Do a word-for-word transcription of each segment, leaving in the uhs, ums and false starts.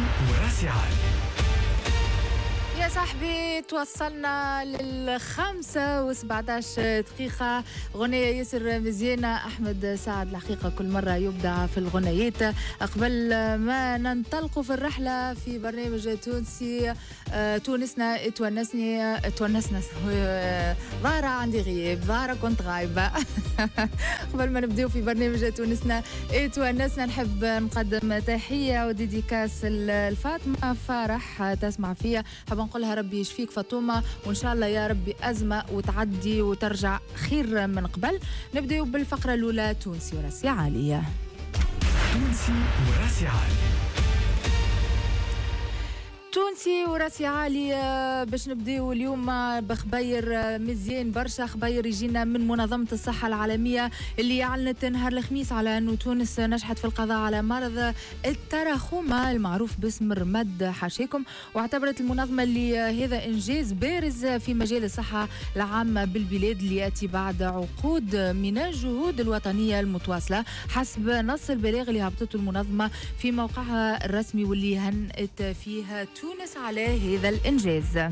وراسي علي. يا صاحبي توصلنا للخمسة وسبعتاش دقيقة. غنية ياسر مزيانة. أحمد سعد الحقيقة كل مرة يبدع في الغنيات. قبل ما ننطلقوا في الرحلة في برنامج تونسي آه، تونسنا اتونسني اتونسنا ظاهرة عندي غياب، ظاهرة كنت غايبة. قبل ما نبدأ في برنامج تونسنا اتونسنا نحب نقدم تحية وديديكاس الفاطمة فرح تسمع فيها. حب نقولها ربي يشفيك فاطمة، وإن شاء الله يا ربي أزمة وتعدي وترجع خير من قبل. نبدأ بالفقرة الأولى تونسي وراسي عالية. تونسي وراسي عالي. تونسي وراسي عالي باش نبداو اليوم بخبير مزيان برشا. خبير يجينا من منظمة الصحة العالمية اللي أعلنت نهار الخميس على أنه تونس نجحت في القضاء على مرض التراخوما المعروف باسم رمد حاشاكم، واعتبرت المنظمة اللي هذا إنجاز بارز في مجال الصحة العامة بالبلاد اللي يأتي بعد عقود من الجهود الوطنية المتواصلة حسب نص البلاغ اللي هبطته المنظمة في موقعها الرسمي واللي هنأت فيها تونس على هذا الإنجاز.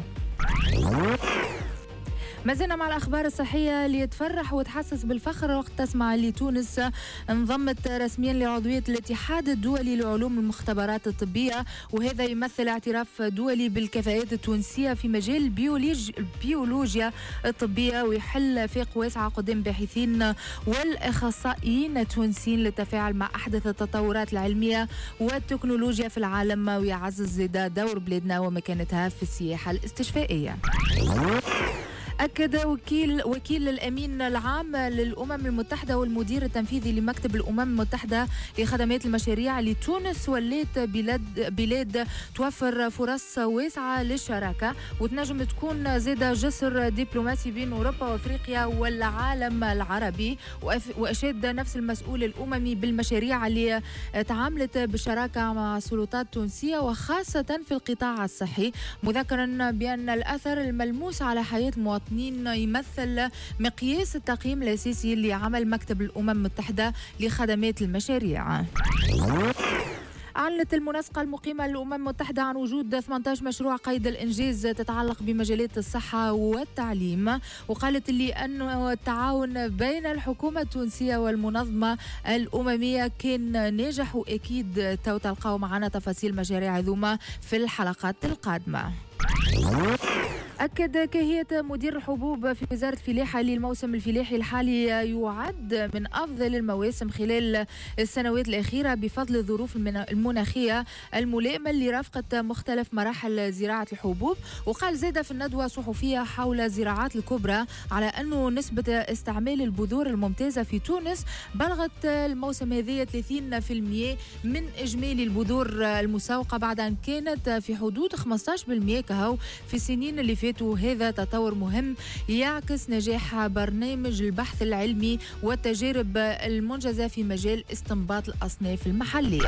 ما زلنا مع الأخبار الصحية اللي تفرح وتحسس بالفخر وقت تسمع اللي تونس انضمت رسميا لعضوية الاتحاد الدولي لعلوم المختبرات الطبية، وهذا يمثل اعتراف دولي بالكفاءات التونسية في مجال البيولوج... البيولوجيا الطبية، ويحل فيق واسعة قدام باحثين والأخصائيين التونسيين للتفاعل مع أحدث التطورات العلمية والتكنولوجيا في العالم، ويعزز زيادة دور بلادنا ومكانتها في السياحة الاستشفائية. أكد وكيل وكيل الأمين العام للأمم المتحدة والمدير التنفيذي لمكتب الأمم المتحدة لخدمات المشاريع لتونس ولات بلاد بلاد توفر فرص واسعة للشراكة وتنجم تكون زادة جسر دبلوماسي بين أوروبا وأفريقيا والعالم العربي. وأشاد نفس المسؤول الأممي بالمشاريع اللي تعاملت بالشراكة مع السلطات التونسية وخاصة في القطاع الصحي، مذكرا بأن الأثر الملموس على حياة المواطنين يمثل مقياس التقييم الأساسي لعمل مكتب الأمم المتحدة لخدمات المشاريع. أعلنت المنسقة المقيمة للأمم المتحدة عن وجود ثمانية عشر مشروع قيد الإنجاز تتعلق بمجالات الصحة والتعليم، وقالت لي أن التعاون بين الحكومة التونسية والمنظمة الأممية كان ناجح، وأكيد تو تلقاو معنا تفاصيل مشاريع ذوما في الحلقات القادمة. أكد كهية مدير الحبوب في وزارة الفلاحة للموسم الفلاحي الحالي يعد من أفضل المواسم خلال السنوات الأخيرة بفضل الظروف المناخية الملائمة اللي رافقت مختلف مراحل زراعة الحبوب. وقال زاد في الندوة صحفية حول الزراعات الكبرى على أنه نسبة استعمال البذور الممتازة في تونس بلغت الموسم هذه ثلاثين بالمئة من إجمالي البذور المسوقة بعد أن كانت في حدود خمسة عشر بالمئة كهو في السنين اللي فاتوا. هذا تطور مهم يعكس نجاح برنامج البحث العلمي والتجارب المنجزة في مجال استنباط الأصناف المحلية.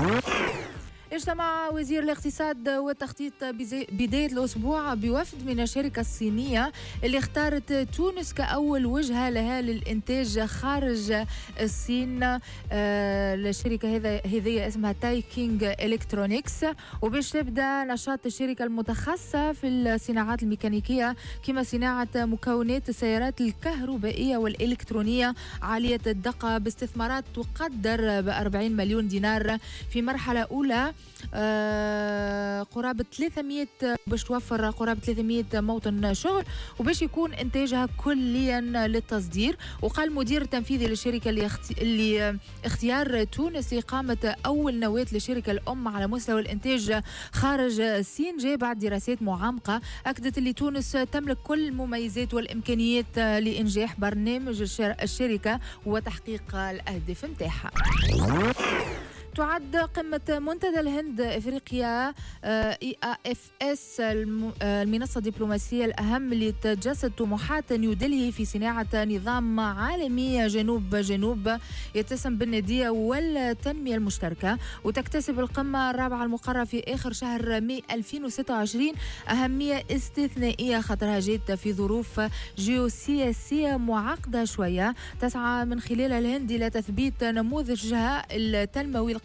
اجتمع وزير الاقتصاد والتخطيط بداية الأسبوع بوفد من الشركة الصينية اللي اختارت تونس كأول وجهة لها للإنتاج خارج الصين. آه الشركة هذه اسمها تايكينج إلكترونيكس، وباش تبدأ نشاط الشركة المتخصصة في الصناعات الميكانيكية كما صناعة مكونات السيارات الكهربائية والإلكترونية عالية الدقة باستثمارات تقدر بأربعين مليون دينار في مرحلة أولى. آه قرابة ثلاثمئة باش توفر قرابة ثلاثمئة موطن شغل وباش يكون إنتاجها كليا للتصدير. وقال المدير التنفيذي للشركة اللي, اخت... اللي اختيار تونس إقامة أول نواة للشركة الأم على مستوى الإنتاج خارج الصين جاء بعد دراسات معمقة أكدت اللي تونس تملك كل المميزات والإمكانيات لإنجاح برنامج الشر... الشركة وتحقيق الأهداف متاعها. تعد قمة منتدى الهند افريقيا اي اف اس المنصة الدبلوماسية الأهم لتجسد طموحات نيودلهي في صناعة نظام عالمي جنوب جنوب يتسم بالندية والتنمية المشتركة، وتكتسب القمة الرابعة المقررة في آخر شهر ماي ألفين وستة وعشرين أهمية استثنائية خاطرها جات في ظروف جيوسياسية معقدة شوية تسعى من خلال الهند إلى تثبيت نموذجها التنموي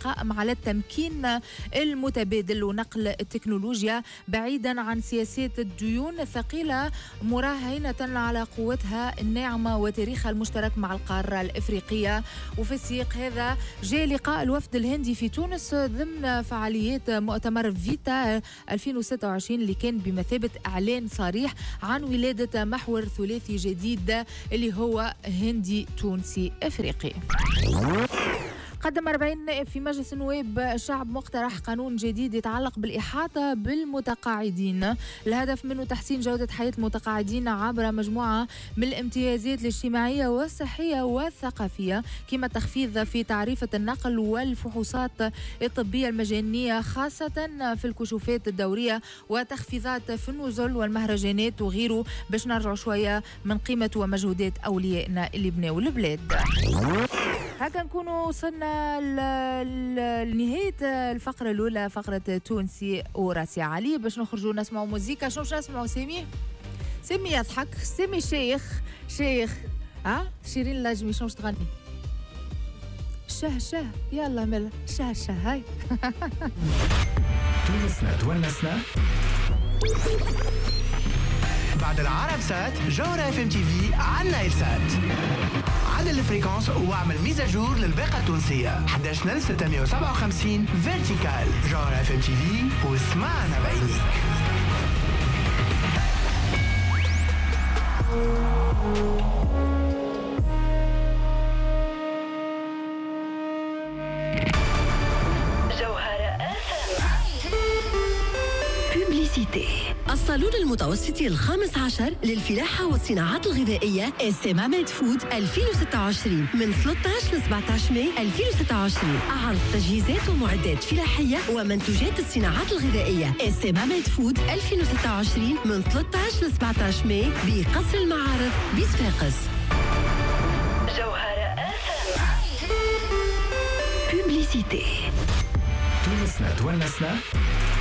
قائم على التمكين المتبادل ونقل التكنولوجيا بعيدا عن سياسات الديون الثقيلة، مراهنة على قوتها الناعمة وتاريخها المشترك مع القارة الإفريقية. وفي السياق هذا جاء لقاء الوفد الهندي في تونس ضمن فعاليات مؤتمر فيتا ألفين وستة وعشرين اللي كان بمثابة إعلان صريح عن ولادة محور ثلاثي جديد اللي هو هندي تونسي إفريقي. قدم أربعين نائب في مجلس النواب الشعب مقترح قانون جديد يتعلق بالإحاطة بالمتقاعدين، الهدف منه تحسين جودة حياة المتقاعدين عبر مجموعة من الامتيازات الاجتماعية والصحية والثقافية، كما التخفيض في تعريفة النقل والفحوصات الطبية المجانية خاصة في الكشوفات الدورية، وتخفيضات في النزل والمهرجانات وغيره، باش نرجع شوية من قيمة ومجهودات أوليائنا اللي بناوا البلاد. هكا نكونوا وصلنا لنهاية الفقرة الأولى، فقرة تونسي وراسي علي. باش نخرجوا نسمعوا موزيكا. شنو باش نسمعوا؟ سامي سامي يضحك، سامي شيخ شيخ ها شيرين لاجمي شنو باش تغني؟ شه شه يلا مل شه شه هاي. تونسنا تونسنا بعد العرب سات جوهرة اف ام تي في على نايل سات. عدل الفريكونس واعمل ميزاجور للباقة التونسية أحد عشر ستمية وسبعة وخمسين فيرتيكال. جوهرة اف ام تي في واسمعنا بعينيك. الصالون المتوسطي الخامس عشر للفلاحة والصناعات الغذائية اس ام ميد فود ألفين وستة وعشرين من ثلاثة عشر ل سبعة عشر ماي ألفين وستة وعشرين. أعرض تجهيزات ومعدات فلاحية ومنتوجات الصناعات الغذائية اس ام ميد فود ألفين وستة وعشرين من ثلاثة عشر ل سبعة عشر ماي بقصر المعارض بصفاقس. جوهرة اف ام. بوبليسيتي. تونسنا تونسنا